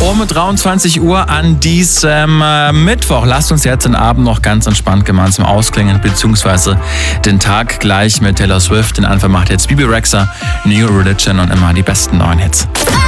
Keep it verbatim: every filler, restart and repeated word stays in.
Um dreiundzwanzig Uhr an diesem äh, Mittwoch. Lasst uns jetzt den Abend noch ganz entspannt gemeinsam ausklingen, beziehungsweise den Tag gleich mit Taylor Swift. Den Anfang macht jetzt Bebe Rexha, New Religion und immer die besten neuen Hits.